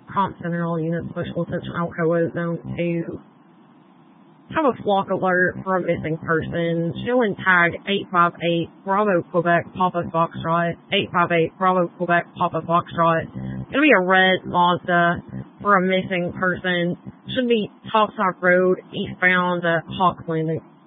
Prompt Center all units, Social Attention Alcoa Zone 2. Have a flock alert for a missing person. Showing tag 858 Bravo Quebec Papa Foxtrot. 858 Bravo Quebec Papa Foxtrot. Gonna be a red Mazda for a missing person. Should be Topside Road, eastbound at Hawks Landing.